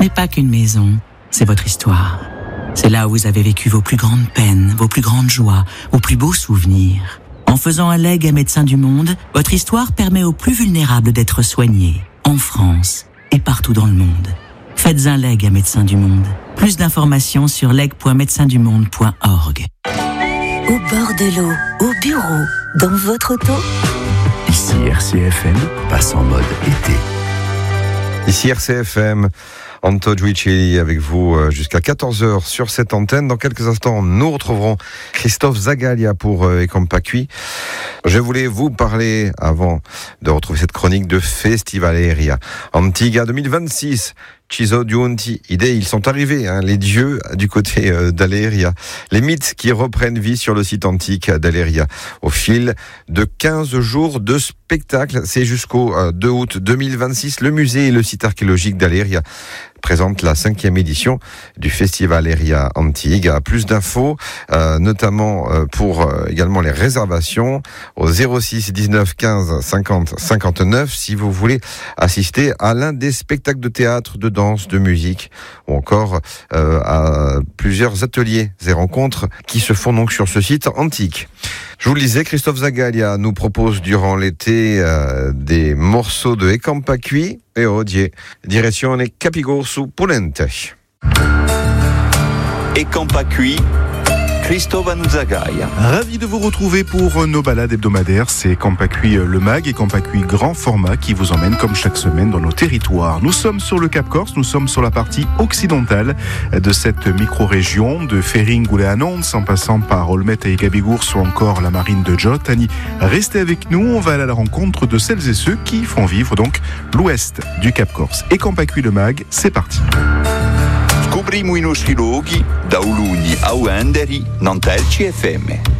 n'est pas qu'une maison, c'est votre histoire. C'est là où vous avez vécu vos plus grandes peines, vos plus grandes joies, vos plus beaux souvenirs. En faisant un legs à Médecins du Monde, votre histoire permet aux plus vulnérables d'être soignés, en France et partout dans le monde. Faites un leg à Médecins du Monde. Plus d'informations sur leg.médecindumonde.org. Au bord de l'eau, au bureau, dans votre auto. Ici RCFM passe en mode été. Ici RCFM, Anto Giuicelli avec vous jusqu'à 14h sur cette antenne. Dans quelques instants, nous retrouverons Christophe Zagalia pour Ecampacui. Je voulais vous parler, avant de retrouver cette chronique, de Festivaleria Antiga 2026. Ciso Giunti, ils sont arrivés, les dieux du côté d'Aleria. Les mythes qui reprennent vie sur le site antique d'Aleria. Au fil de 15 jours de spectacle, c'est jusqu'au 2 août 2026. Le musée et le site archéologique d'Aleria présente la 5e édition du Festival Aleria Antiga. Plus d'infos, notamment pour également les réservations au 06 19 15 50 59 si vous voulez assister à l'un des spectacles de théâtre, de danse, de musique ou encore à plusieurs ateliers et rencontres qui se font donc sur ce site antique. Je vous le disais, Christophe Zagalia nous propose durant l'été des morceaux de Ecampacui et Odie, direzione Capigorsu Ponente. Ecampacui, Christophe Zagalia. Ravi de vous retrouver pour nos balades hebdomadaires. C'est Ecampacui le Mag et Ecampacui grand format qui vous emmène comme chaque semaine dans nos territoires. Nous sommes sur le Cap Corse, nous sommes sur la partie occidentale de cette micro-région, de Ferring-Gouléanons, en passant par Olmet et Gabigours ou encore la marine de Giotani. Restez avec nous, on va aller à la rencontre de celles et ceux qui font vivre donc l'ouest du Cap Corse. Ecampacui le Mag, c'est parti. Scopriamo i nostri luoghi da Ulugni a Uenderi, Nantelci FM.